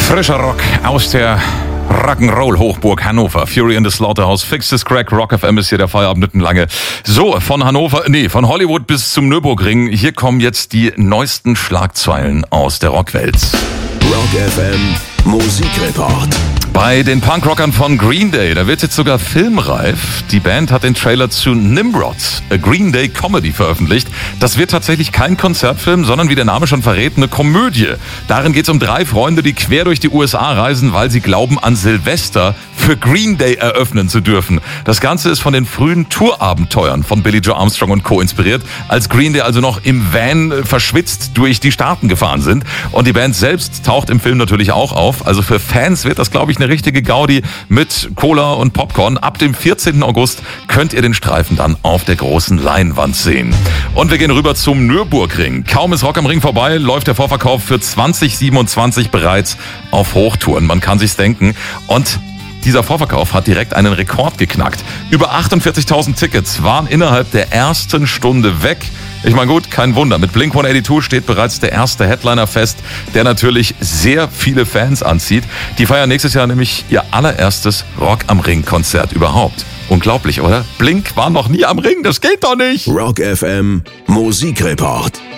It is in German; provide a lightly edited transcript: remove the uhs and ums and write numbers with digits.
Frischer Rock aus der Rock'n'Roll-Hochburg Hannover. Fury in the Slaughterhouse, Fixes Crack, Rock FM ist hier der Feierabend Nüttenlange. So, von Hollywood bis zum Nürburgring. Hier kommen jetzt die neuesten Schlagzeilen aus der Rockwelt. Rock FM Musikreport. Bei den Punkrockern von Green Day, da wird jetzt sogar filmreif. Die Band hat den Trailer zu Nimrod, a Green Day Comedy, veröffentlicht. Das wird tatsächlich kein Konzertfilm, sondern wie der Name schon verrät, eine Komödie. Darin geht es um 3 Freunde, die quer durch die USA reisen, weil sie glauben, an Silvester für Green Day eröffnen zu dürfen. Das Ganze ist von den frühen Tourabenteuern von Billie Joe Armstrong und Co. inspiriert, als Green Day also noch im Van verschwitzt durch die Staaten gefahren sind. Und die Band selbst taucht im Film natürlich auch auf. Also für Fans wird das, glaube ich, eine richtige Gaudi mit Cola und Popcorn. Ab dem 14. August könnt ihr den Streifen dann auf der großen Leinwand sehen. Und wir gehen rüber zum Nürburgring. Kaum ist Rock am Ring vorbei, läuft der Vorverkauf für 2027 bereits auf Hochtouren. Man kann sich's denken. Und dieser Vorverkauf hat direkt einen Rekord geknackt. Über 48.000 Tickets waren innerhalb der ersten Stunde weg. Ich meine gut, kein Wunder. Mit Blink-182 steht bereits der erste Headliner fest, der natürlich sehr viele Fans anzieht. Die feiern nächstes Jahr nämlich ihr allererstes Rock am Ring-Konzert überhaupt. Unglaublich, oder? Blink war noch nie am Ring, das geht doch nicht! Rock FM Musikreport.